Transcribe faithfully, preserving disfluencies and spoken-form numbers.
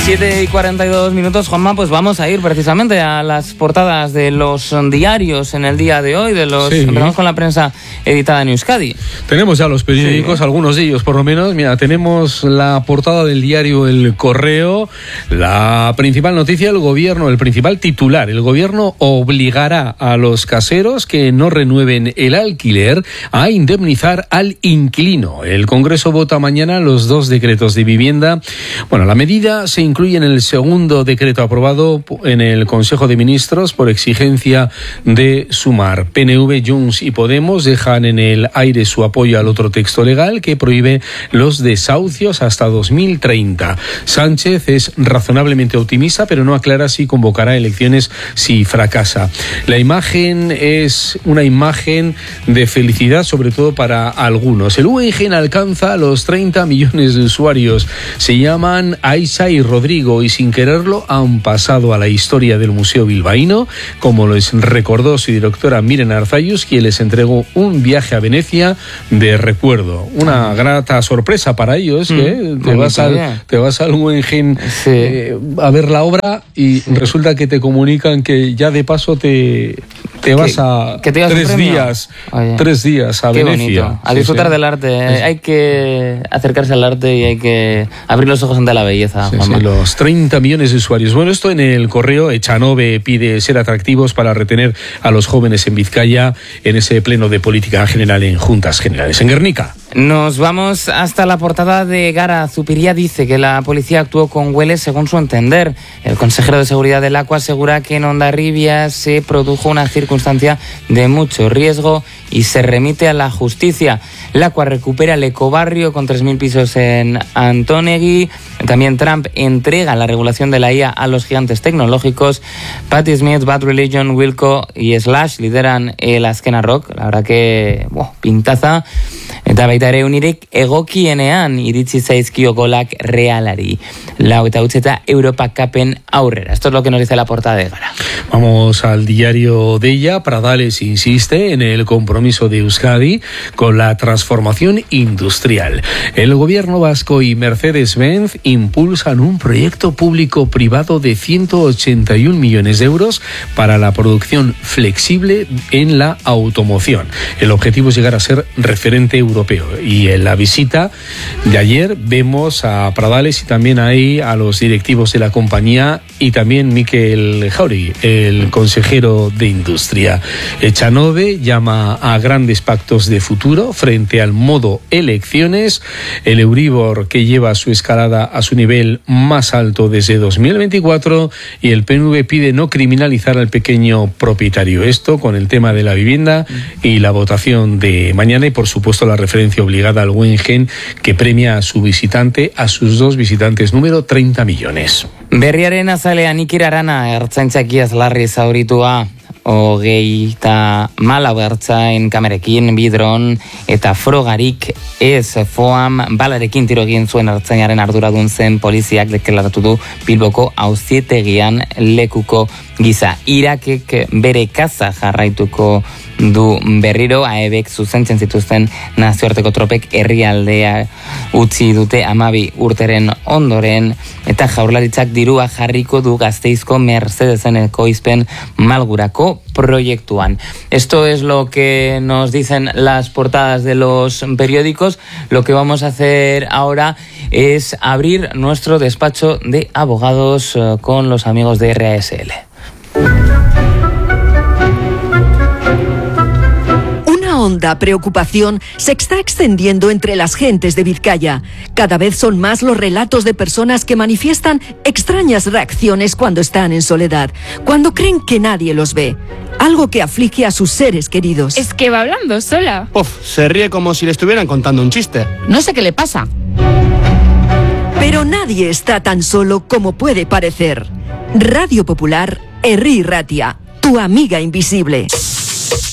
siete y cuarenta y dos minutos, Juanma, pues vamos a ir precisamente a las portadas de los diarios en el día de hoy, de los sí. Empezamos con la prensa editada en Euskadi. Tenemos ya los periódicos, sí. Algunos de ellos por lo menos. Mira, tenemos la portada del diario El Correo, la principal noticia, el gobierno, el principal titular, el gobierno obligará a los caseros que no renueven el alquiler a indemnizar al inquilino. El Congreso vota mañana los dos decretos de vivienda. Bueno, la medida se incluye en el segundo decreto aprobado en el Consejo de Ministros por exigencia de Sumar. P N V, Junts y Podemos dejan en el aire su apoyo al otro texto legal que prohíbe los desahucios hasta dos mil treinta. Sánchez es razonablemente optimista, pero no aclara si convocará elecciones si fracasa. La imagen es una imagen de felicidad, sobre todo para algunos. El Guggenheim alcanza los treinta millones de usuarios. Se llaman Aisha y Rodrigo y sin quererlo han pasado a la historia del Museo Bilbaíno, como les recordó su directora Miren Arzayus, quien les entregó un viaje a Venecia de recuerdo. Una grata sorpresa para ellos, que mm, te, vas al, te vas al Guggenheim sí. eh, a ver la obra y sí. resulta que te comunican que ya de paso te, te vas a que te tres días Oye, tres días a qué Venecia. Bonito. A disfrutar sí, sí. del arte. Eh. Hay que acercarse al arte y hay que abrir los ojos ante la belleza. Sí, sí, los treinta millones de usuarios. Bueno, esto en El Correo. Echanove pide ser atractivos para retener a los jóvenes en Vizcaya en ese pleno de política general en Juntas Generales en Guernica. Nos vamos hasta la portada de Gara. Zupiria dice que la policía actuó con Güeles según su entender. El consejero de seguridad del Aqua asegura que en Hondarribia se produjo una circunstancia de mucho riesgo y se remite a la justicia. El Aqua recupera el ecobarrio con tres mil pisos en Antonegui. También Trump entrega la regulación de la I A a los gigantes tecnológicos. Patti Smith, Bad Religion, Wilco y Slash lideran el Azkena Rock. La verdad que wow, pintaza. Eta baita ere unirik egokienean iritsi zaizkio golak Realari. Lau eta utz eta Europa Cupen aurrera. Esto es lo que nos dice la portada de Gara. Vamos al diario de ella. Pradales insiste en el compromiso de Euskadi con la transformación industrial. El gobierno vasco y Mercedes-Benz impulsan un proyecto público-privado de ciento ochenta y un millones de euros para la producción flexible en la automoción. El objetivo es llegar a ser referente europeo. Y en la visita de ayer vemos a Pradales y también ahí a los directivos de la compañía y también Mikel Jauregui, el consejero de Industria. Echanove llama a grandes pactos de futuro frente al modo elecciones. El Euribor que lleva su escalada a su nivel más alto desde dos mil veinticuatro y el P N V pide no criminalizar al pequeño propietario. Esto con el tema de la vivienda y la votación de mañana y por supuesto la referencia obligada al Guggenheim que premia a su visitante, a sus dos visitantes número treinta millones. Berriaren azalean Iker Arana ertzaintzakiaz larri zauritua. Hogeita malau ertzain kamerekin, bidron eta frogarik ez foam balarekin tiro egin zuen ertzainaren arduradun zen poliziak deklaratu du Bilboko auzitegian lekuko gisa. Irakek bere kaza jarraituko du berriro, aebek zuzentzen zituzten nazioarteko tropek herrialdea utzi dute hamabi urteren ondoren eta jaurlaritzak dirua jarriko du Gasteizko Mercedesen ekoizpen malgurako proiektuan. Esto es lo que nos dicen las portadas de los periódicos. Lo que vamos a hacer ahora es abrir nuestro despacho de abogados uh, con los amigos de R A S L. Honda preocupación se está extendiendo entre las gentes de Vizcaya. Cada vez son más los relatos de personas que manifiestan extrañas reacciones cuando están en soledad, cuando creen que nadie los ve. Algo que aflige a sus seres queridos. Es que va hablando sola. Uf, se ríe como si le estuvieran contando un chiste. No sé qué le pasa. Pero nadie está tan solo como puede parecer. Radio Popular, Herri Ratia, tu amiga invisible.